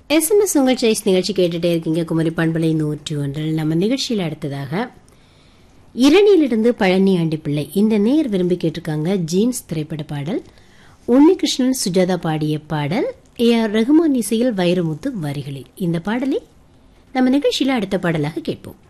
SMS உங்கள் choice நிகழ்ச்சி கேட்டுட்டே இருக்கீங்க. குமரி பண்பலை 101. நம்ம நிகழ்ச்சியில் அடுத்ததாக இரணியிலிருந்து பழனி ஆண்டிப்பிள்ளை இந்த நேர் விரும்பி கேட்டிருக்காங்க. ஜீன்ஸ் திரைப்பட பாடல். உன்னிகிருஷ்ணன் சுஜாதா பாடிய பாடல். AR ரகுமான் இசையில் வைரமுத்து வரிகளில் இந்த பாடலை நம்ம நிகழ்ச்சியில் அடுத்த பாடலாக கேட்போம்.